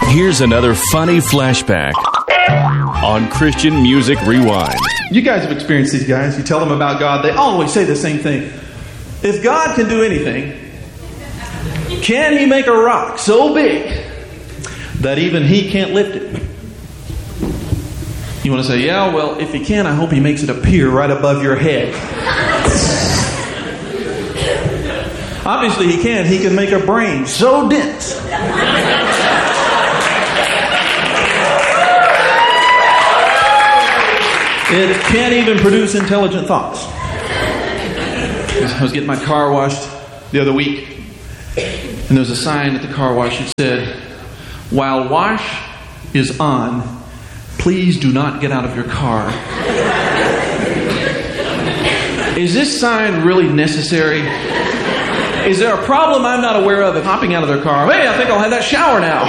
Here's another funny flashback on Christian Music Rewind. You guys have experienced these guys. You tell them about God, they always say the same thing. If God can do anything, can He make a rock so big that even He can't lift it? You want to say, yeah, well, if He can, I hope He makes it appear right above your head. Obviously He can. He can make a brain so dense it can't even produce intelligent thoughts. I was getting my car washed the other week, and there was a sign at the car wash that said, "While wash is on, please do not get out of your car." Is this sign really necessary? Is there a problem I'm not aware of hopping out of their car? Hey, I think I'll have that shower now.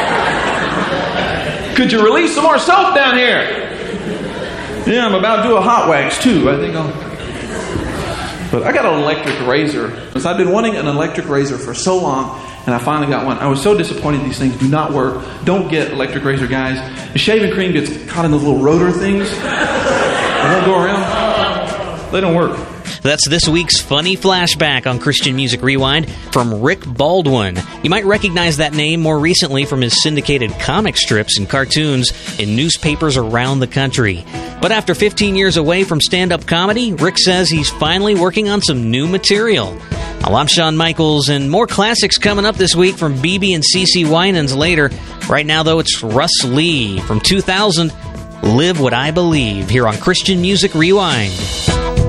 Could you release some more soap down here? Yeah, I'm about to do a hot wax too. I think I'll... But I got an electric razor. I've been wanting an electric razor for so long, and I finally got one. I was so disappointed these things do not work. Don't get electric razor, guys. The shaving cream gets caught in those little rotor things. They don't go around. They don't work. That's this week's funny flashback on Christian Music Rewind from Rick Baldwin. You might recognize that name more recently from his syndicated comic strips and cartoons in newspapers around the country. But after 15 years away from stand-up comedy, Rick says he's finally working on some new material. Well, I'm Shawn Michaels, and more classics coming up this week from BB and CeCe Winans later. Right now, though, it's Russ Lee from 2000, Live What I Believe, here on Christian Music Rewind.